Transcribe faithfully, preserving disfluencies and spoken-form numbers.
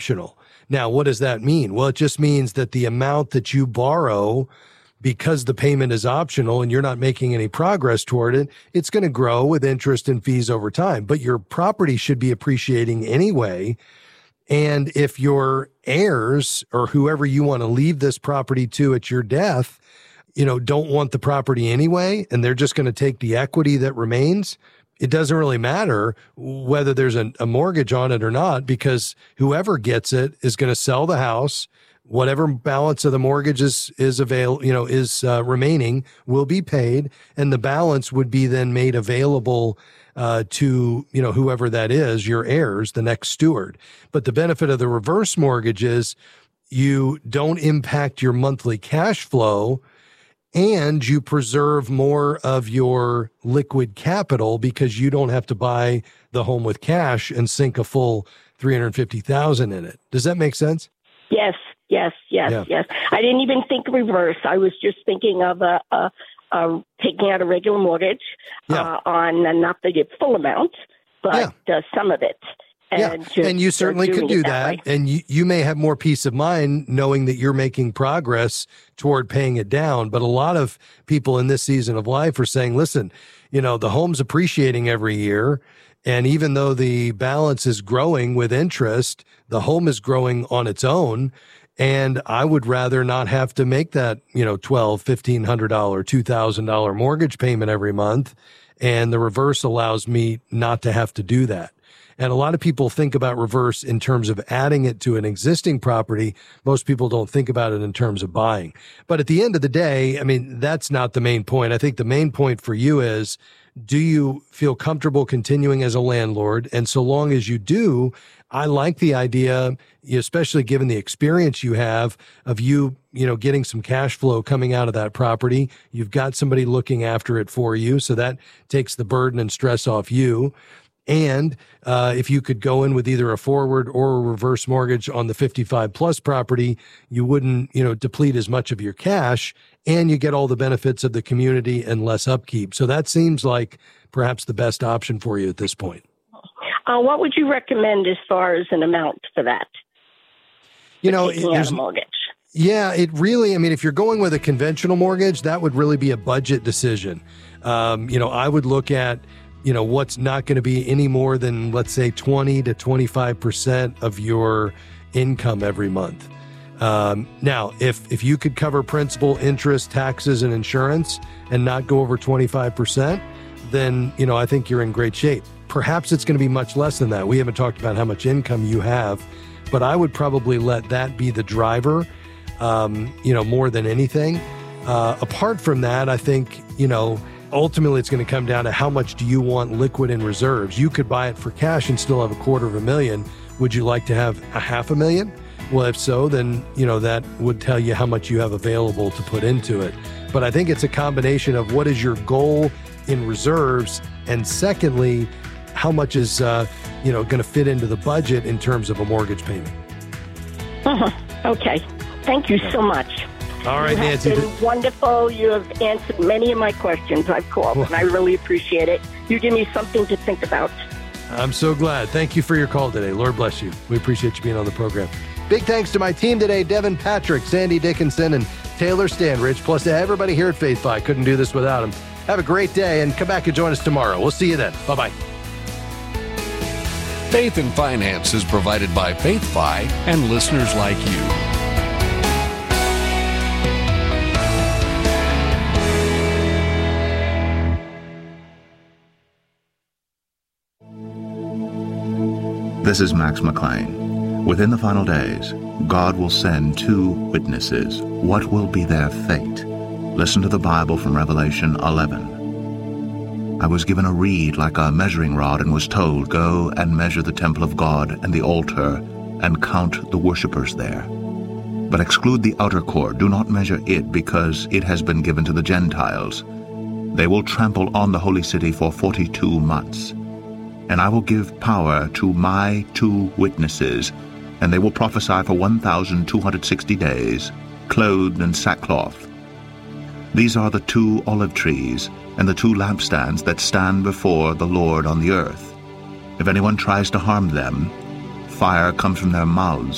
optional. Now, what does that mean? Well, it just means that the amount that you borrow, because the payment is optional and you're not making any progress toward it, it's going to grow with interest and fees over time. But your property should be appreciating anyway. And if your heirs or whoever you want to leave this property to at your death, you know, don't want the property anyway, and they're just going to take the equity that remains, it doesn't really matter whether there's a, a mortgage on it or not, because whoever gets it is going to sell the house. Whatever balance of the mortgage is, is avail, you know, is uh, remaining will be paid, and the balance would be then made available uh, to, you know, whoever that is, your heirs, the next steward. But the benefit of the reverse mortgage is you don't impact your monthly cash flow, and you preserve more of your liquid capital because you don't have to buy the home with cash and sink a full three hundred fifty thousand dollars in it. Does that make sense? Yes, yes, yes, yeah. yes. I didn't even think reverse. I was just thinking of a, a, a taking out a regular mortgage yeah. uh, on uh, not the full amount, but yeah. uh, some of it. And, yeah. and you certainly could do that. that and you, you may have more peace of mind knowing that you're making progress toward paying it down. But a lot of people in this season of life are saying, listen, you know, the home's appreciating every year. And even though the balance is growing with interest, the home is growing on its own. And I would rather not have to make that, you know, twelve hundred dollars, fifteen hundred dollars, two thousand dollars mortgage payment every month. And the reverse allows me not to have to do that. And a lot of people think about reverse in terms of adding it to an existing property. Most people don't think about it in terms of buying. But at the end of the day, I mean, that's not the main point. I think the main point for you is, do you feel comfortable continuing as a landlord? And so long as you do, I like the idea, especially given the experience you have of you, you know, getting some cash flow coming out of that property. You've got somebody looking after it for you. So that takes the burden and stress off you. And uh, if you could go in with either a forward or a reverse mortgage on the fifty-five plus property, you wouldn't, you know, deplete as much of your cash, and you get all the benefits of the community and less upkeep. So that seems like perhaps the best option for you at this point. Uh, what would you recommend as far as an amount for that? You know, there's a mortgage. Yeah, it really, I mean, if you're going with a conventional mortgage, that would really be a budget decision. Um, you know, I would look at, you know, what's not going to be any more than, let's say, twenty to twenty-five percent of your income every month. Um, now, if, if you could cover principal, interest, taxes, and insurance and not go over twenty-five percent, then, you know, I think you're in great shape. Perhaps it's going to be much less than that. We haven't talked about how much income you have, but I would probably let that be the driver, um, you know, more than anything. Uh, apart from that, I think, you know, ultimately, it's going to come down to how much do you want liquid in reserves. You could buy it for cash and still have a quarter of a million. Would you like to have a half a million? Well, if so, then, you know, that would tell you how much you have available to put into it. But I think it's a combination of what is your goal in reserves, and secondly, how much is, uh, you know, going to fit into the budget in terms of a mortgage payment. Uh-huh. Okay. Thank you so much. All right, you Nancy. Have been wonderful. You have answered many of my questions. I've called, well, and I really appreciate it. You give me something to think about. I'm so glad. Thank you for your call today. Lord bless you. We appreciate you being on the program. Big thanks to my team today, Devin Patrick, Sandy Dickinson, and Taylor Standridge, plus to everybody here at FaithFi. Couldn't do this without them. Have a great day, and come back and join us tomorrow. We'll see you then. Bye-bye. Faith and Finance is provided by FaithFi and listeners like you. This is Max McLean. Within the final days, God will send two witnesses. What will be their fate? Listen to the Bible from Revelation eleven. I was given a reed like a measuring rod and was told, go and measure the temple of God and the altar and count the worshippers there. But exclude the outer court. Do not measure it, because it has been given to the Gentiles. They will trample on the holy city for forty-two months. And I will give power to my two witnesses, and they will prophesy for one thousand two hundred sixty days, clothed in sackcloth. These are the two olive trees and the two lampstands that stand before the Lord on the earth. If anyone tries to harm them, fire comes from their mouths